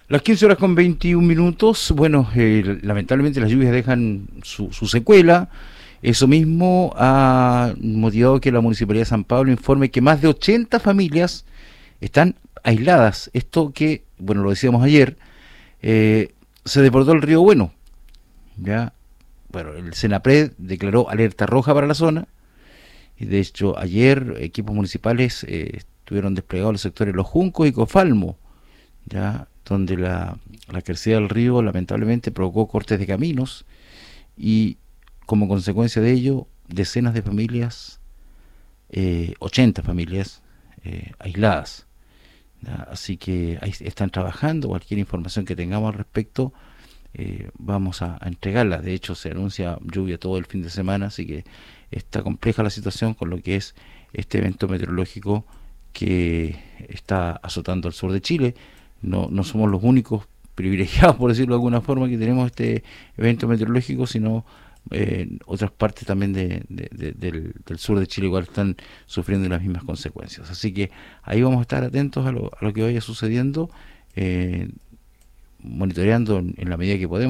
Las 15 horas con 21 minutos, bueno, lamentablemente las lluvias dejan su secuela. Eso mismo ha motivado que la Municipalidad de San Pablo informe que más de 80 familias están aisladas. Esto que, bueno, lo decíamos ayer, se desbordó el río Bueno. Ya, bueno, el Senapred declaró alerta roja para la zona. Y de hecho, ayer equipos municipales estuvieron desplegados en los sectores Los Juncos y Cofalmo, ya donde la crecida del río lamentablemente provocó cortes de caminos y como consecuencia de ello decenas de familias, 80 familias aisladas. ¿Ya? Así que ahí están trabajando, cualquier información que tengamos al respecto vamos a entregarla. De hecho se anuncia lluvia todo el fin de semana, así que está compleja la situación con lo que es este evento meteorológico que está azotando al sur de Chile. No somos los únicos privilegiados, por decirlo de alguna forma, que tenemos este evento meteorológico, sino otras partes también del sur de Chile igual están sufriendo las mismas consecuencias. Así que ahí vamos a estar atentos a lo que vaya sucediendo, monitoreando en la medida que podemos